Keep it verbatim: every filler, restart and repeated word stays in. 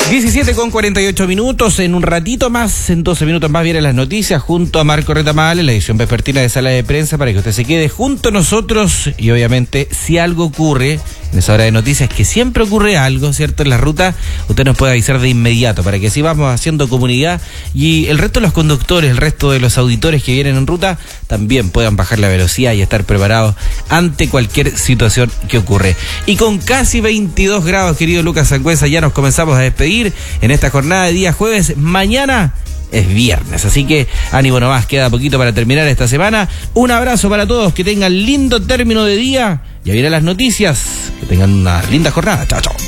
diecisiete con cuarenta y ocho minutos, en un ratito más, en doce minutos más vienen las noticias junto a Marco Retamal en la edición vespertina de Sala de Prensa para que usted se quede junto a nosotros y obviamente si algo ocurre en esa hora de noticias, que siempre ocurre algo, ¿cierto? En la ruta, usted nos puede avisar de inmediato para que así vamos haciendo comunidad y el resto de los conductores, el resto de los auditores que vienen en ruta también puedan bajar la velocidad y estar preparados ante cualquier situación que ocurre. Y con casi veintidós grados, querido Lucas Sangüesa, ya nos comenzamos a despedir en esta jornada de día jueves. Mañana es viernes, así que ánimo nomás, queda poquito para terminar esta semana. Un abrazo para todos, que tengan lindo término de día. Ya vienen las noticias, que tengan una linda jornada. Chao, chao.